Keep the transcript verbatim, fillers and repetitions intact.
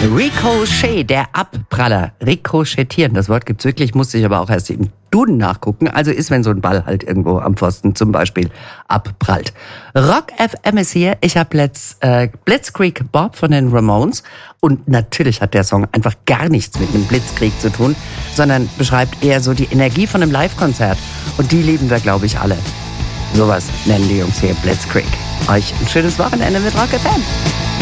Ricochet, der Abpraller. Ricochetieren, das Wort gibt's wirklich, musste ich aber auch erst im Duden nachgucken. Also ist, wenn so ein Ball halt irgendwo am Pfosten zum Beispiel abprallt. Rock F M ist hier. Ich habe Let's, äh, Blitzkrieg Bob von den Ramones. Und natürlich hat der Song einfach gar nichts mit einem Blitzkrieg zu tun, sondern beschreibt eher so die Energie von einem Live-Konzert. Und die lieben wir, glaube ich, alle. Sowas nennen die Jungs hier Blitzkrieg. Euch ein schönes Wochenende mit Rock F M.